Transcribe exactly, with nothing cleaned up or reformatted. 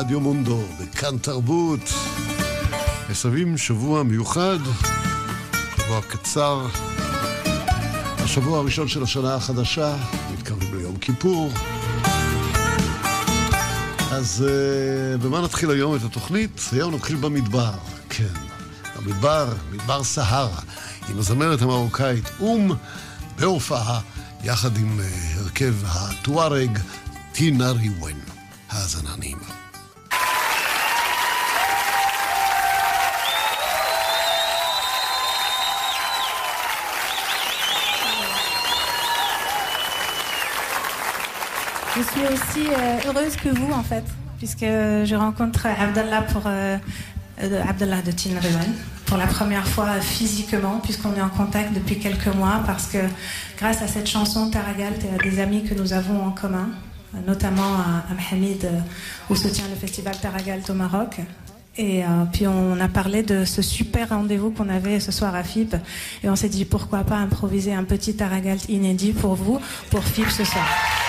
ברדיו מונדו, בכאן תרבות. מסבים שבוע מיוחד, שבוע קצר, השבוע הראשון של השנה החדשה, מתקרבים ליום כיפור. אז במה נתחיל היום את התוכנית? היום נתחיל במדבר, כן, במדבר, מדבר סהרה, עם הזמרת המרוקאית אום, בהופעה, יחד עם הרכב הטוארג טינריוון. האזנה נעימה. Je suis aussi euh, heureuse que vous, en fait, puisque je rencontre Abdallah pour euh, euh, Abdallah de Tinariwen pour la première fois physiquement, puisqu'on est en contact depuis quelques mois, parce que grâce à cette chanson Taragalt et à des amis que nous avons en commun, notamment à, à Mohamed, où se tient le festival Taragalt au Maroc. Et euh, puis on a parlé de ce super rendez-vous qu'on avait ce soir à F I B, et on s'est dit pourquoi pas improviser un petit Taragalt inédit pour vous, pour F I B ce soir.